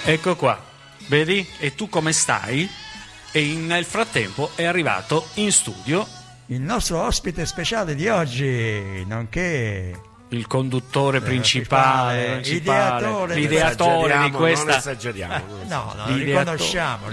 Ecco qua, vedi? E tu come stai? E nel frattempo è arrivato in studio il nostro ospite speciale di oggi, nonché il conduttore principale, l'ideatore di questa. Non esageriamo. No, riconosciamo.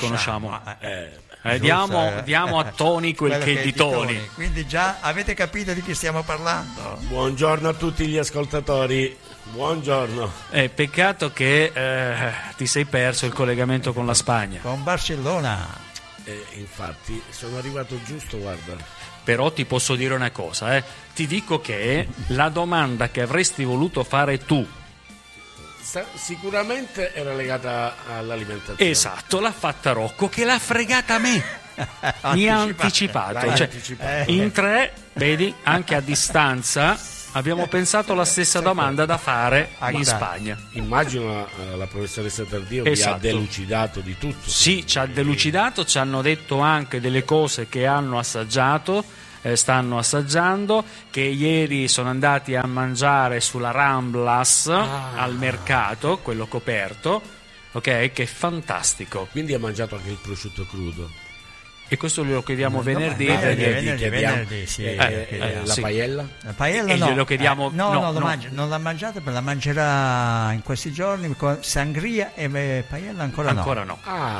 Diamo a Tony quel che è di Tony. Quindi già avete capito di chi stiamo parlando. Buongiorno a tutti gli ascoltatori. Buongiorno. Peccato che ti sei perso il collegamento con la Spagna. Con Barcellona. Infatti sono arrivato giusto, guarda. Però ti posso dire una cosa, ti dico che la domanda che avresti voluto fare tu sicuramente era legata all'alimentazione. Esatto, l'ha fatta Rocco, che l'ha fregata a me. Mi ha anticipato. In tre, vedi, anche a distanza abbiamo pensato la stessa domanda da fare in Spagna. Immagino la professoressa Tardio vi ha delucidato di tutto. Sì, ci ha delucidato, ci hanno detto anche delle cose che hanno assaggiato, stanno assaggiando, che ieri sono andati a mangiare sulla Ramblas al mercato, quello coperto, ok? Che è fantastico. Quindi ha mangiato anche il prosciutto crudo. E questo glielo chiediamo venerdì, sì. La paella? La paella no. Glielo chiediamo, non l'ha mangiata, ma la mangerà in questi giorni con sangria e paella ancora no.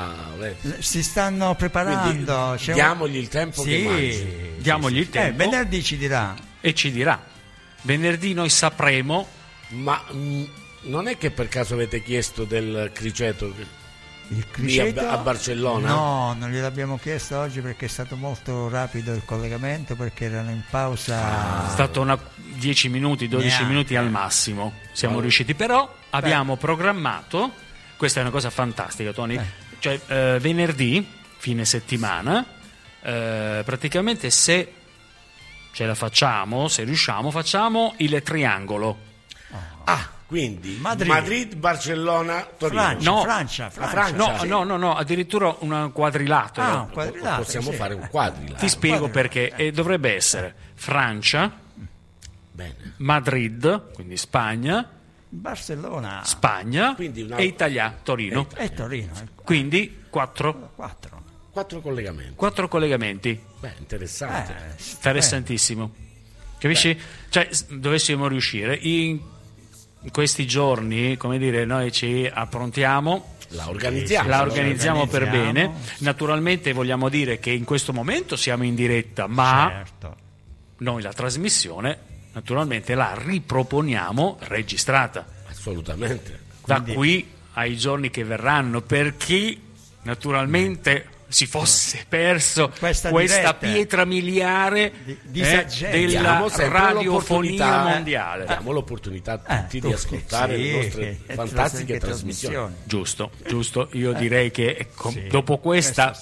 Si stanno preparando. Diamogli il tempo che mangi. Diamogli il tempo. Venerdì ci dirà. E ci dirà. Venerdì noi sapremo. Ma non è che per caso avete chiesto del criceto? Il criceto a Barcellona? No, non gliel'abbiamo chiesto oggi perché è stato molto rapido il collegamento, perché erano in pausa. È stato 10 minuti, 12 minuti al massimo. Siamo riusciti, però abbiamo programmato, questa è una cosa fantastica, Tony, cioè venerdì, fine settimana, praticamente se ce la facciamo, se riusciamo, facciamo il triangolo. Quindi Madrid, Barcellona, Torino. Francia. No, addirittura un quadrilatero. Possiamo fare un quadrilatero. Ti spiego perché. Dovrebbe essere Francia, bene. Madrid, quindi Spagna, Barcellona, Spagna e Italia, Torino. E Torino. Quindi 4 collegamenti. 4 collegamenti. Beh, interessante. Interessantissimo. Capisci? Cioè, dovessimo riuscire in questi giorni, come dire, noi ci approntiamo, la organizziamo per bene. Naturalmente vogliamo dire che in questo momento siamo in diretta, ma noi la trasmissione naturalmente la riproponiamo registrata. Assolutamente. Da qui ai giorni che verranno, per chi naturalmente si fosse perso questa pietra miliare della radiofonia mondiale. Diamo l'opportunità a tutti di ascoltare le nostre fantastiche trasmissioni. Giusto. Io direi che dopo questa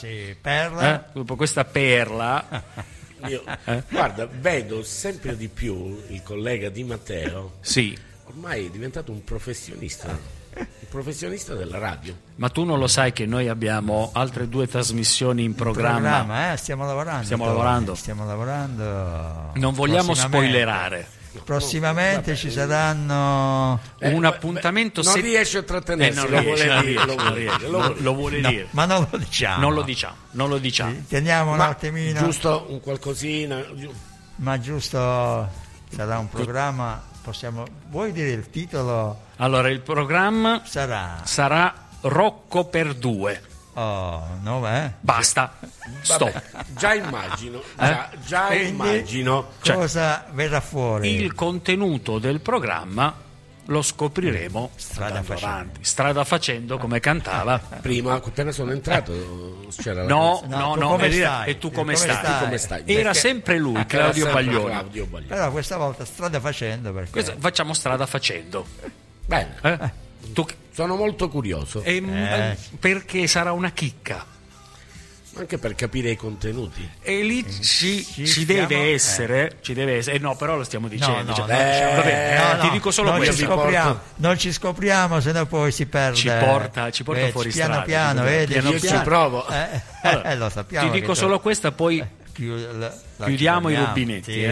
perla, guarda, vedo sempre di più il collega Di Matteo. Sì. Ormai è diventato un professionista. Il professionista della radio. Ma tu non lo sai che noi abbiamo altre 2 trasmissioni in programma? Stiamo lavorando. Non vogliamo spoilerare. Prossimamente ci saranno un appuntamento. Non riesce a trattenersi. Lo vuole dire. Ma non lo diciamo. Non lo diciamo. Teniamo un attimino. Giusto un qualcosina. Ma giusto sarà un programma. Vuoi dire il titolo? Allora, il programma sarà Rocco per 2. Basta. Stop. Già immagino. Immagino. Cosa verrà fuori? Il contenuto del programma lo scopriremo strada facendo, come cantava prima. Appena sono entrato c'era e tu come stai? Era sempre lui, Claudio Baglioni. Però questa volta strada facendo, perché facciamo strada facendo. Bene. Sono molto curioso perché sarà una chicca, anche per capire i contenuti, e lì ci deve essere. No, però lo stiamo dicendo. Ti dico solo questo. Non ci scopriamo, se no poi si perde. Ci porta fuori strada. Piano, io ci provo. Lo sappiamo. Ti dico solo questa, poi chiudiamo i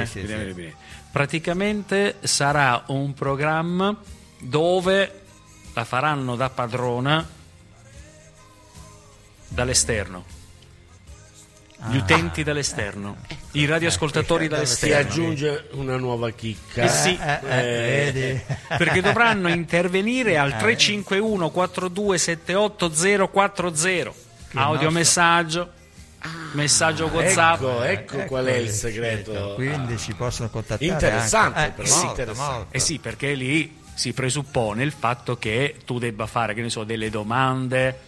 rubinetti. Praticamente sarà un programma dove la faranno da padrona dall'esterno, gli utenti dall'esterno, i radioascoltatori dall'esterno. Si aggiunge una nuova chicca. Vedi. Perché dovranno intervenire al 351 4278 040, audiomessaggio, messaggio WhatsApp. Ecco qual è il segreto. Quindi ci possono contattare. Interessante, però. Interessante. Sì, perché lì si presuppone il fatto che tu debba fare, che ne so, delle domande.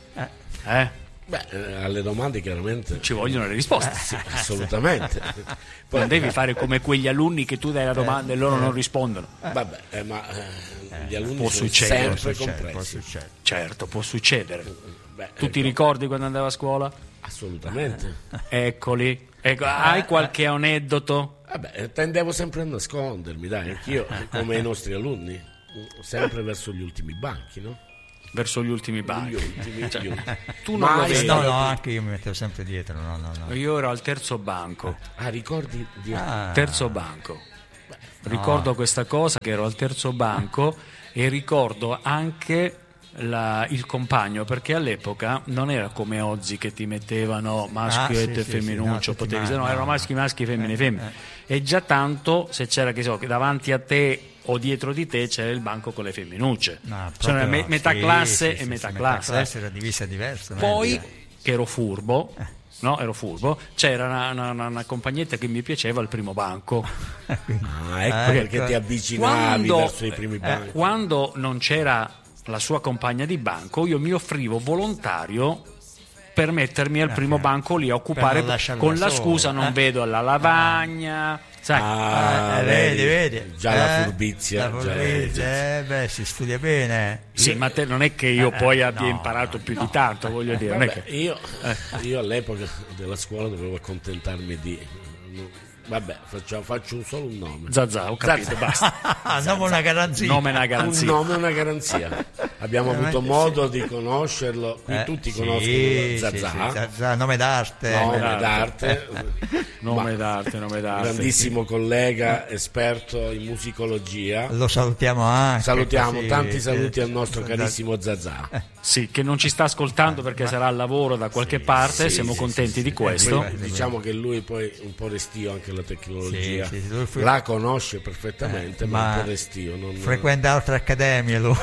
Alle domande chiaramente ci vogliono le risposte. Sì, assolutamente. Poi non devi fare come quegli alunni che tu dai la domanda e loro non rispondono. Vabbè, ma gli alunni può sono succedere, sempre compressi. Certo, può succedere. Tu ti ricordi quando andavo a scuola? Assolutamente. Eccoli. Hai qualche aneddoto? Tendevo sempre a nascondermi, dai, anch'io, come i nostri alunni, sempre verso gli ultimi banchi, no? Verso gli ultimi banchi. Tu non lo vedi? No, anche io mi mettevo sempre dietro. No. Io ero al terzo banco. Ricordi di terzo banco? Ricordo questa cosa, che ero al terzo banco, e ricordo anche il compagno, perché all'epoca non era come oggi che ti mettevano maschio e femminuccio, erano maschi, femmine. E già tanto, se c'era, che so, davanti a te o dietro di te c'era il banco con le femminucce, c'era metà classe e metà classe. La classe era divisa diverso. Poi, che ero furbo, c'era una compagnetta che mi piaceva al primo banco. Perché ti avvicinavi verso i primi banchi. Quando non c'era la sua compagna di banco, io mi offrivo volontario per mettermi al primo banco lì a occupare, con la scusa non vedo la lavagna. Vedi. Già la furbizia. Si studia bene. Sì, ma te non è che io poi abbia imparato più di tanto, voglio dire. Non è che... io all'epoca della scuola dovevo accontentarmi di... faccio solo un nome. Zazà, ho capito, basta. Nome una garanzia. Un nome una garanzia. Abbiamo avuto modo di conoscerlo. Qui tutti conoscono Zazà. Zazà, nome d'arte. Nome d'arte. Grandissimo collega, esperto in musicologia. Lo salutiamo anche. Salutiamo, tanti saluti al nostro carissimo Zazà. Sì, che non ci sta ascoltando perché sarà al lavoro da qualche parte, siamo contenti di questo. Diciamo che lui poi un po' restio anche la tecnologia, la conosce perfettamente, ma un po' restio. Frequenta altre accademie lui.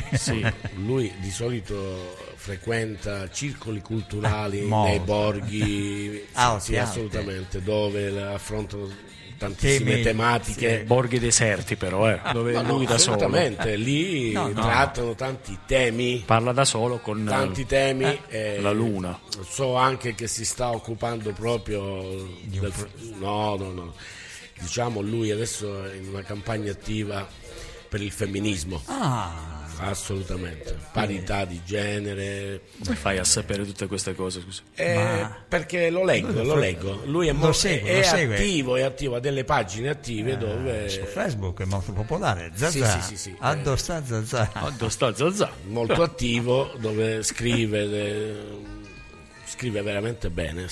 Lui di solito frequenta circoli culturali nei borghi, assolutamente, dove affrontano tantissime tematiche, borghi deserti però dove lui da solo, assolutamente, lì trattano tanti temi, parla da solo con tanti temi, la luna. So anche che si sta occupando proprio diciamo lui adesso è in una campagna attiva per il femminismo. Assolutamente, parità di genere. Come fai a sapere tutte queste cose? Scusa? Perché lo leggo. Lui è attivo, ha delle pagine attive dove su Facebook è molto popolare. Zazà. Sì. Addosta Zazà. Molto attivo, dove scrive veramente bene.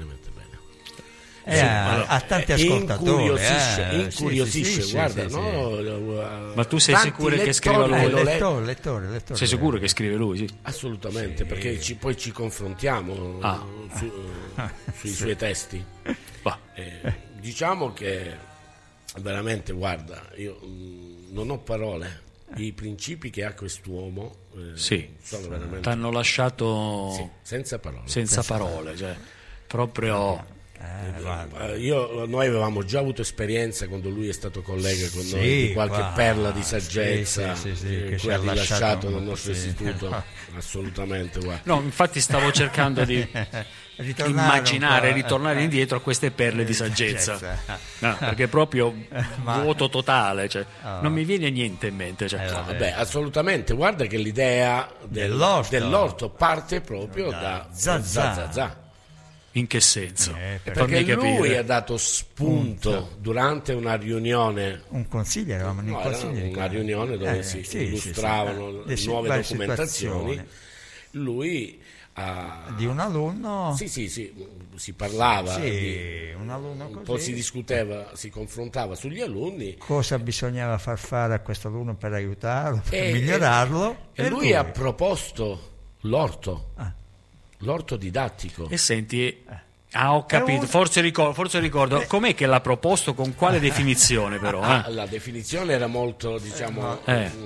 Ha tanti ascoltatori, incuriosisce, guarda. Ma tu sei sicuro che scriva lui? Lettore. Sei sicuro che scrive lui? Sì. Assolutamente, perché poi ci confrontiamo sui suoi testi. Diciamo che veramente, guarda, io non ho parole. I principi che ha quest'uomo sono veramente... ti hanno lasciato senza parole. Senza parole, cioè proprio... Noi avevamo già avuto esperienza quando lui è stato collega con noi di qualche perla di saggezza che ci ha rilasciato nel nostro istituto. Assolutamente, guarda. No, infatti stavo cercando di ritornare indietro a queste perle di saggezza, perché proprio vuoto totale, cioè, non mi viene niente in mente, assolutamente, guarda che l'idea dell'orto parte proprio da Zazà. In che senso? Perché lui ha dato spunto durante una riunione, un consiglio, eravamo in una riunione dove si illustravano nuove documentazioni. Lui di un alunno. Sì, si parlava, un alunno così. Un po' si discuteva, si confrontava sugli alunni. Cosa bisognava far fare a questo alunno per aiutarlo, per migliorarlo. E lui ha proposto l'orto didattico. E senti, ho capito, forse ricordo. Com'è che l'ha proposto, con quale definizione però? La definizione era molto, diciamo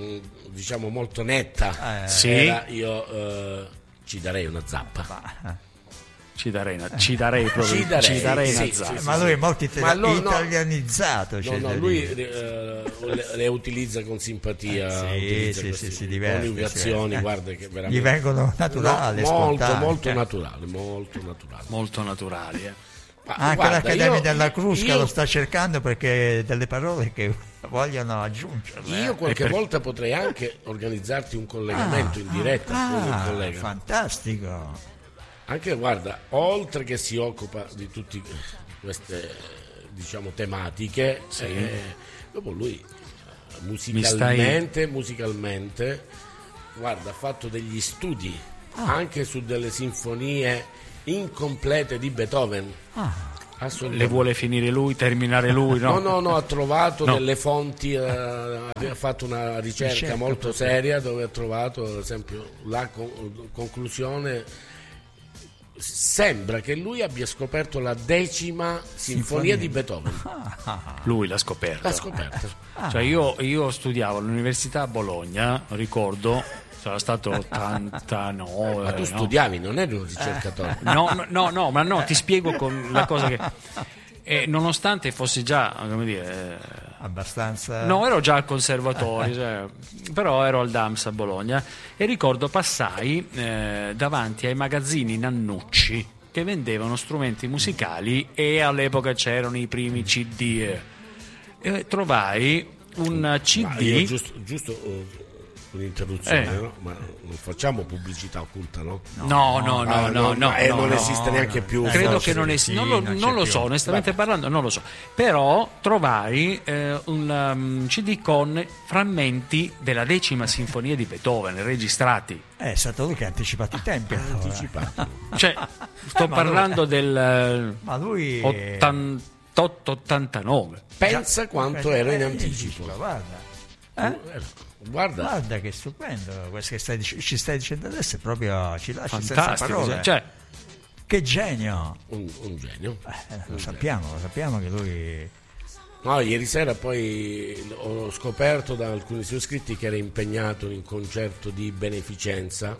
molto netta. Sì. Io ci darei una zappa. Ci darei una zappa. Ma lui è molto italianizzato. Lui le utilizza con simpatia, si diverte. Coniugazioni, guarda che veramente gli vengono naturali, molto naturali. Molto naturali. Anche guarda, l'Accademia della Crusca lo sta cercando, perché delle parole che vogliono aggiungerle. Io qualche volta potrei anche organizzarti un collegamento in diretta con il collega. Fantastico. Anche, guarda, oltre che si occupa di tutte queste, diciamo, tematiche, dopo lui musicalmente, guarda, ha fatto degli studi anche su delle sinfonie incomplete di Beethoven. Le vuole finire lui, terminare lui? No, ha trovato delle fonti, ha fatto una ricerca molto seria, dove ha trovato, ad esempio, la conclusione. Sembra che lui abbia scoperto la 10ª sinfonia di Beethoven. Lui l'ha scoperta. Cioè io studiavo all'università a Bologna, ricordo, sarà stato 89. Ma tu studiavi, non eri un ricercatore? No, ti spiego con la cosa che nonostante fossi già, come dire, abbastanza. No, ero già al conservatorio, però ero al DAMS a Bologna, e ricordo passai davanti ai magazzini Nannucci che vendevano strumenti musicali, e all'epoca c'erano i primi CD, e trovai un CD. Giusto un'interruzione, no? Ma non facciamo pubblicità occulta, no? No, non esiste neanche più. Credo che non esiste, non lo so, onestamente parlando, non lo so. Però trovai un CD con frammenti della 10ª sinfonia di Beethoven registrati. È stato lui che ha anticipato i tempi. Cioè, sto parlando del 88-89. Pensa quanto era in anticipo. Guarda che stupendo questo che ci stai dicendo adesso, è proprio, ci lascia senza parole. Che genio, un genio. Lo sappiamo che lui. No, ieri sera poi ho scoperto da alcuni suoi scritti che era impegnato in un concerto di beneficenza.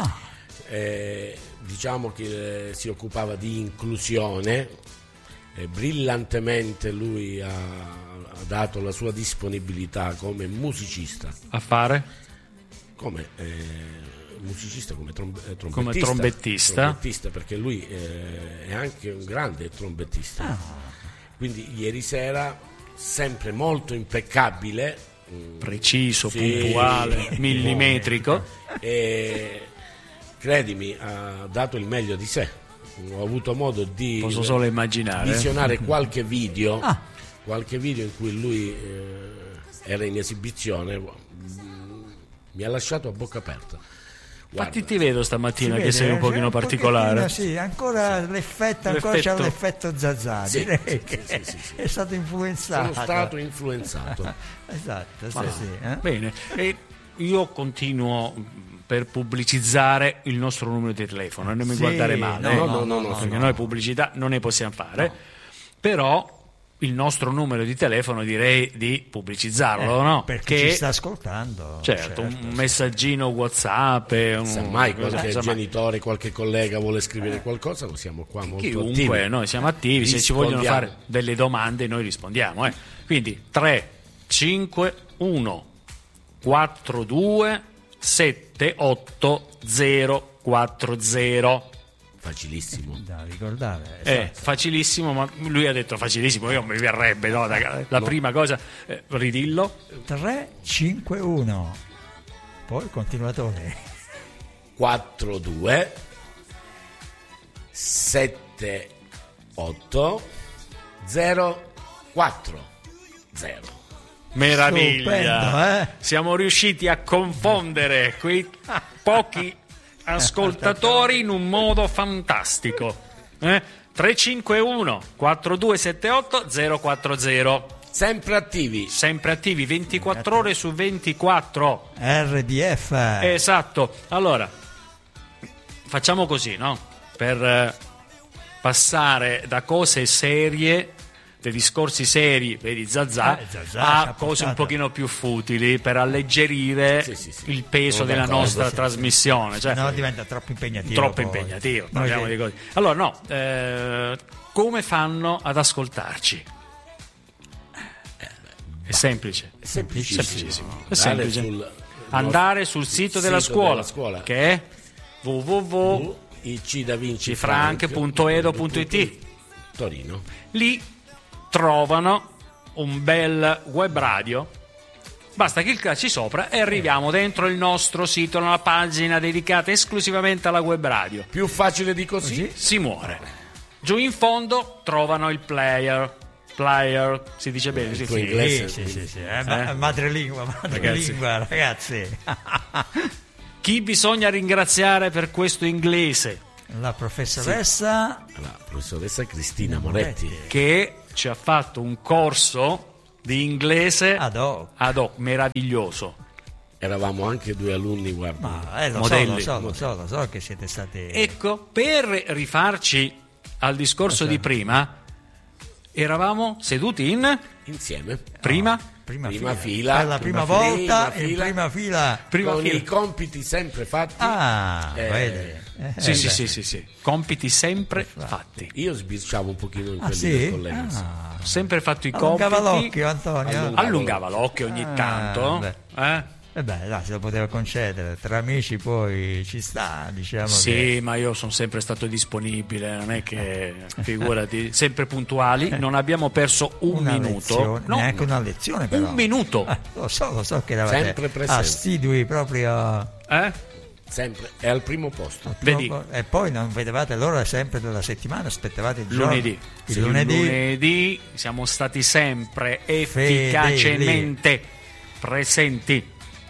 Diciamo che si occupava di inclusione. Brillantemente lui ha dato la sua disponibilità come musicista a fare come musicista, come trombettista, perché lui è anche un grande trombettista. Quindi ieri sera, sempre molto impeccabile, preciso, puntuale, millimetrico, e credimi, ha dato il meglio di sé. Ho avuto modo di posso solo immaginare visionare qualche video in cui lui era in esibizione. Mi ha lasciato a bocca aperta. Infatti ti vedo stamattina che sei un pochino particolare. Sì, ancora l'effetto. C'è l'effetto Zazà, direi che è stato influenzato. Sono stato influenzato. Esatto, Bene, e io continuo per pubblicizzare il nostro numero di telefono, non mi guardare male, perché noi pubblicità non ne possiamo fare, però il nostro numero di telefono direi di pubblicizzarlo, no? Perché ci sta ascoltando. Certo, un messaggino WhatsApp, mai qualche genitore, qualche collega vuole scrivere qualcosa, noi siamo qua molto chiunque, attivi. Noi siamo attivi, se ci vogliono fare delle domande noi rispondiamo, Quindi 351 42 78040. Facilissimo da ricordare, facilissimo, ma lui ha detto facilissimo, io mi verrebbe, no? La prima cosa, ridillo. 351, poi il continuatore 42 78 040. Meraviglia. Stupendo, Siamo riusciti a confondere quei pochi ascoltatori in un modo fantastico. 351 4278 040. Sempre attivi 24 ore su 24. RDF. Esatto. Allora, facciamo così, no? Per passare da cose serie, dei discorsi seri, vedi Zazà, a cose un pochino più futili, per alleggerire il peso della nostra trasmissione. Cioè, no, diventa troppo impegnativo. Parliamo di cose. Allora, no, come fanno ad ascoltarci? È semplice. Semplicissimo. È semplice. Andare sul sito della scuola, che è www.icdavincifrank.edo.it Torino. Lì trovano un bel web radio. Basta cliccarci sopra e arriviamo dentro il nostro sito, nella pagina dedicata esclusivamente alla web radio. Più facile di così si muore. Giù in fondo trovano il player, si dice bene? Sì. Madrelingua, ragazzi. Chi bisogna ringraziare per questo inglese? La professoressa Cristina Moretti, che ci ha fatto un corso di inglese ad hoc meraviglioso. Eravamo anche 2 alunni, guarda, modelli. So che siete stati. Ecco, per rifarci al discorso di prima, eravamo seduti insieme. Prima fila. Per la prima volta in prima fila. Con i compiti sempre fatti. Vedi. Sì. Compiti sempre fatti. Io sbirciavo un pochino in quelli del collega. Ho sempre fatto i compiti. Allungava l'occhio, Antonio. Allungava l'occhio ogni tanto. Dai, se lo poteva concedere, tra amici poi ci sta, diciamo. Sì, ma io sono sempre stato disponibile, non è che, figurati, sempre puntuali, non abbiamo perso un minuto. Neanche una lezione, però. Un minuto. Lo so che eravate assidui proprio. Sempre, è al primo posto. Vedi? E poi non vedevate l'ora sempre della settimana, aspettavate il lunedì. Lunedì siamo stati sempre efficacemente presenti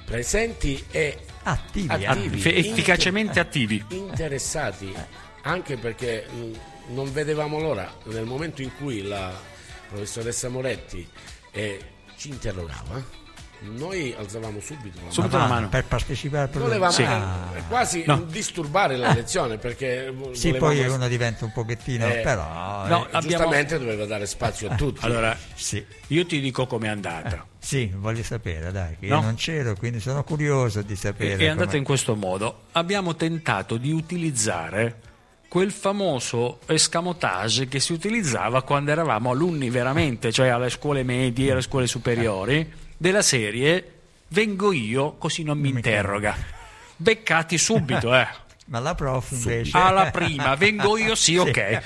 e attivi. Efficacemente attivi, interessati, anche perché non vedevamo l'ora nel momento in cui la professoressa Moretti ci interrogava. Noi alzavamo subito la mano per partecipare. Volevamo quasi disturbare la lezione, perché poi uno diventa un pochettino, però giustamente doveva dare spazio a tutti. Allora, io ti dico com'è andata. Voglio sapere, dai, che io non c'ero, quindi sono curioso di sapere. È andata in questo modo. Abbiamo tentato di utilizzare quel famoso escamotage che si utilizzava quando eravamo alunni veramente, cioè alle scuole medie, alle scuole superiori, della serie vengo io così non mi interroga. Beccati subito, Ma la prof invece alla prima vengo io, sì, ok.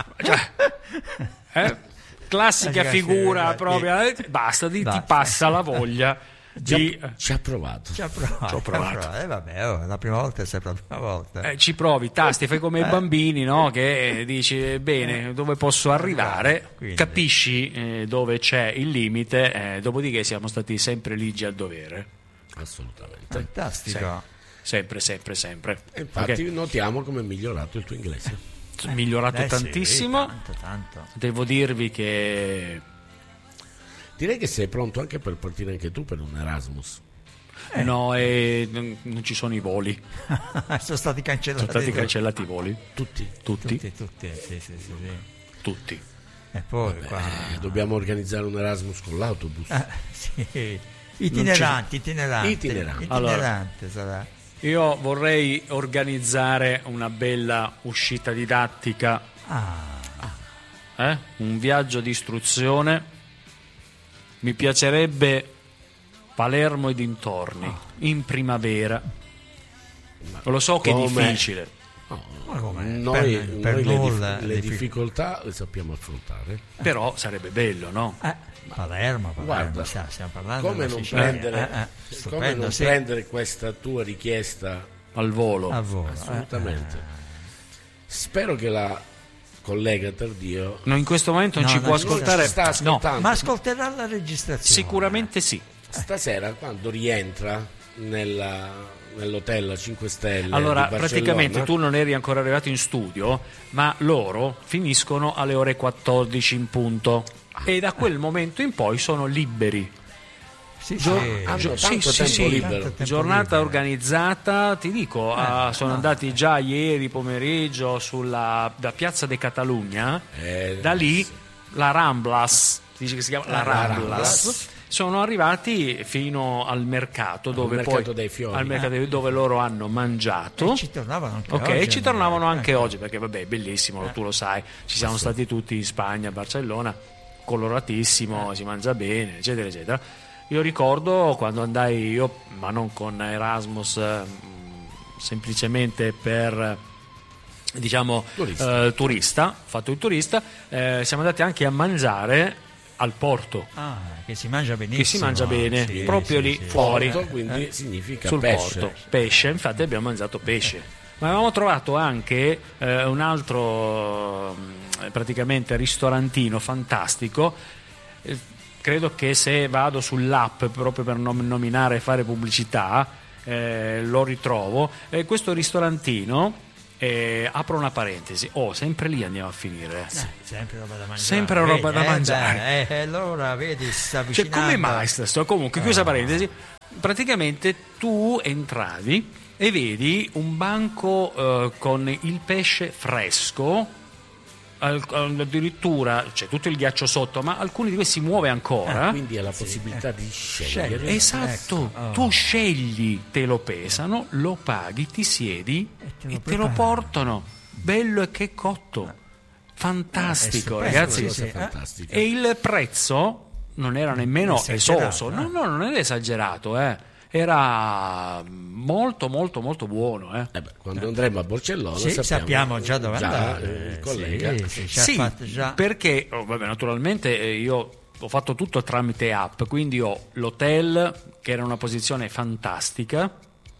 Classica figura proprio, basta, ti passa la voglia. Ci ha provato. Vabbè, la prima volta è sempre la prima volta. Ci provi, tasti, fai come i bambini, no? Che dici bene dove posso arrivare, capisci dove c'è il limite, dopodiché siamo stati sempre ligi al dovere. Assolutamente. Fantastico. Sempre. E infatti notiamo come è migliorato il tuo inglese. Migliorato tantissimo. Tanto. Devo dirvi che direi che sei pronto anche per partire anche tu per un Erasmus. No, non ci sono i voli. Sono stati cancellati i voli. Tutti. Sì. Tutti. E poi dobbiamo organizzare un Erasmus con l'autobus. Itinerante. Allora, sarà. Io vorrei organizzare una bella uscita didattica. Un viaggio di istruzione. Mi piacerebbe Palermo e dintorni in primavera. Lo so che è difficile. Noi le difficoltà le sappiamo affrontare. Però sarebbe bello, no? Palermo, guarda, stiamo parlando come non prendere questa tua richiesta al volo? Assolutamente. Spero che la collega Tardio in questo momento non ci può ascoltare. Sta ascoltando. Ma ascolterà la registrazione. Sicuramente sì. Stasera quando rientra nell'hotel a 5 stelle. Allora, praticamente tu non eri ancora arrivato in studio, ma loro finiscono alle ore 14 in punto e da quel momento in poi sono liberi. Giornata organizzata, ti dico, sono andati già ieri pomeriggio da Piazza de Catalunya, da lì la Ramblas, dice che si chiama la Ramblas. Sono arrivati fino al mercato dove dei fiori, dove loro hanno mangiato. E ci tornavano anche oggi. Ci tornavano anche oggi, perché vabbè, è bellissimo, tu lo sai, ci siamo stati tutti in Spagna, a Barcellona, coloratissimo, si mangia bene, eccetera, eccetera. Io ricordo quando andai io, ma non con Erasmus, semplicemente per, diciamo, turista, fatto il turista, siamo andati anche a mangiare al porto. Che si mangia benissimo. Che si mangia bene, proprio lì fuori. Porto, quindi significa sul pesce. Porto. Pesce, infatti abbiamo mangiato pesce. Ma avevamo trovato anche un altro praticamente ristorantino fantastico. Credo che se vado sull'app proprio per non nominare e fare pubblicità lo ritrovo. Questo ristorantino, apro una parentesi, sempre lì andiamo a finire. Sempre roba da mangiare. Sempre roba da mangiare. Allora vedi, sta avvicinando. Cioè, come mai sto? Comunque, chiusa parentesi, praticamente tu entravi e vedi un banco con il pesce fresco, addirittura c'è tutto il ghiaccio sotto, ma alcuni di questi si muove ancora, quindi hai la possibilità di scegliere. Esatto, tu scegli, te lo pesano, lo paghi, ti siedi e te lo portano bello e che cotto, fantastico, ragazzi. Fantastico. E il prezzo non era nemmeno esoso, no, non era esagerato, era molto molto molto buono. Quando andremo a Barcellona sappiamo già dove andare. Il collega perché naturalmente io ho fatto tutto tramite app, quindi ho l'hotel che era una posizione fantastica.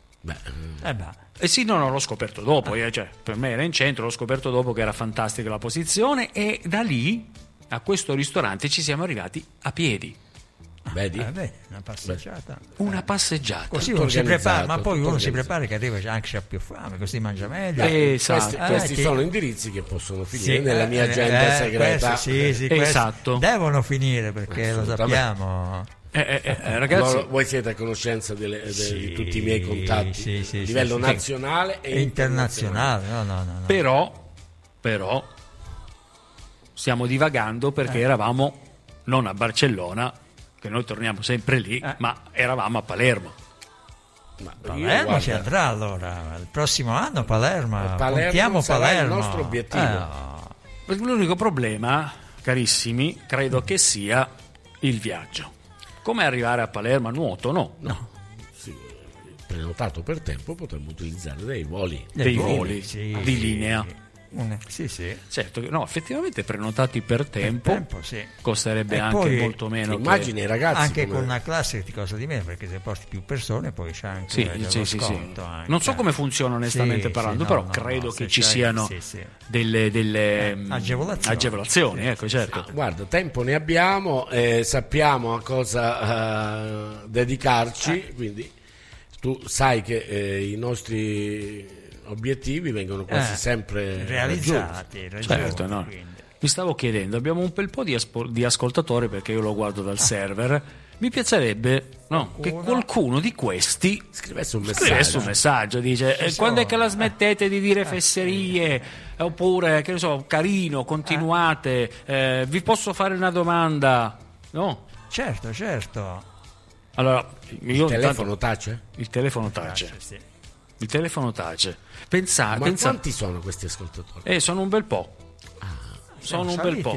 L'ho scoperto dopo, cioè, per me era in centro, l'ho scoperto dopo che era fantastica la posizione, e da lì a questo ristorante ci siamo arrivati a piedi. Vedi? Una passeggiata. Una passeggiata. Così uno si prepara, ma poi uno si prepara che arriva anche c'ha più fame, così mangia meglio. Questi sono indirizzi che possono finire nella mia agenda segreta. Esatto. Devono finire, perché lo sappiamo. Ragazzi, voi siete a conoscenza di tutti i miei contatti a livello nazionale e internazionale. No. Però stiamo divagando, perché eravamo non a Barcellona, che noi torniamo sempre lì, ma eravamo a Palermo. Palermo si andrà allora il prossimo anno. Palermo sarà il nostro obiettivo. L'unico problema, carissimi, credo che sia il viaggio. Come arrivare a Palermo a nuoto? No. Sì, prenotato per tempo potremmo utilizzare dei voli di linea. Certo, effettivamente prenotati per tempo costerebbe anche poi, molto meno. Immagini, ragazzi, anche con una classe ti costa di meno, perché se porti più persone poi c'è anche dello sconto. Anche. Non so come funziona onestamente parlando, però credo che ci siano delle agevolazioni. Ecco, certo. Guarda, tempo ne abbiamo, sappiamo a cosa dedicarci, quindi tu sai che i nostri obiettivi vengono quasi sempre realizzati. Certo, no. Mi stavo chiedendo, abbiamo un bel po' di ascoltatori, perché io lo guardo dal server. Mi piacerebbe che qualcuno di questi scrivesse un messaggio, dice quando è che la smettete di dire fesserie, oppure che ne so, carino, continuate, vi posso fare una domanda? No? Certo. Allora, il telefono tace? Il telefono tace. Il telefono tace. Ma quanti sono questi ascoltatori? Sono un bel po'. Siamo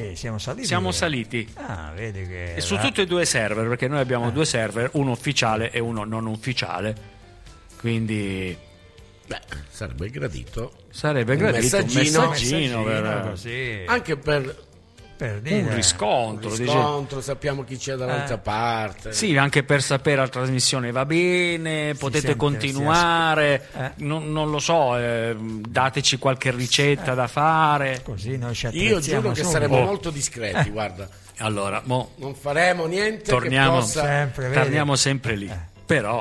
saliti. Vedi che e su tutti e due i server, perché noi abbiamo due server, uno ufficiale e uno non ufficiale. Quindi sarebbe gradito un messaggino così. Anche per un riscontro, sappiamo chi c'è dall'altra parte. Sì, anche per sapere la trasmissione va bene, potete continuare, non lo so, dateci qualche ricetta da fare. Così noi ci io giuro che saremo molto discreti, guarda. Allora, non faremo niente torniamo che possa... torniamo sempre lì. Però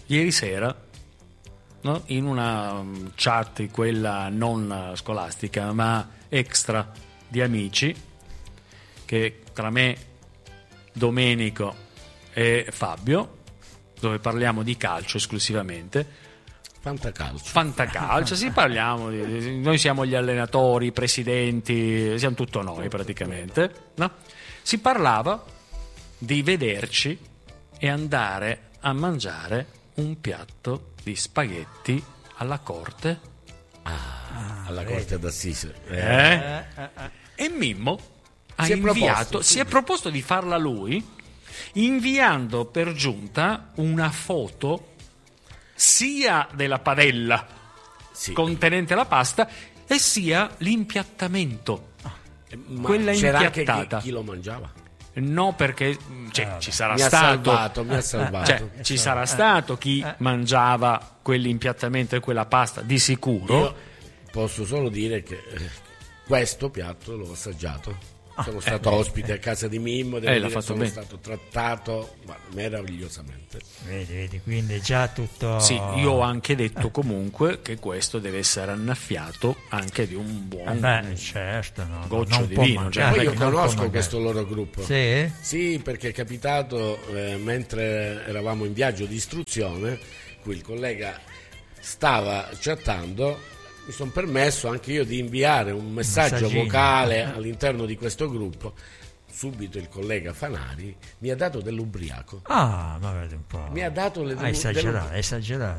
ieri sera, no? In una chat, quella non scolastica ma extra di amici, che tra me, Domenico e Fabio, dove parliamo di calcio esclusivamente. Fantacalcio, sì, parliamo noi siamo gli allenatori, i presidenti, siamo tutto noi praticamente, no? Si parlava di vederci e andare a mangiare un piatto di spaghetti alla corte. Alla corte d'Assise. E Mimmo si è proposto di farla lui, inviando per giunta una foto sia della padella contenente la pasta e sia l'impiattamento, quella c'era impiattata. Anche chi lo mangiava? No, perché ci sarà stato mi ha salvato. Cioè, ci sarà stato chi mangiava quell'impiattamento e quella pasta di sicuro. Io posso solo dire che questo piatto l'ho assaggiato. Sono stato ospite a casa di Mimmo, sono stato trattato meravigliosamente. Vedi, quindi è già tutto. Sì, io ho anche detto comunque che questo deve essere annaffiato anche di un buon goccio di vino. Poi io conosco questo loro gruppo. Sì? Sì, perché è capitato mentre eravamo in viaggio di istruzione, cui il collega stava chattando. Mi sono permesso anche io di inviare un messaggio vocale all'interno di questo gruppo. Subito il collega Fanari mi ha dato dell'ubriaco. Ma vedi un po'. Mi ha dato esagerato.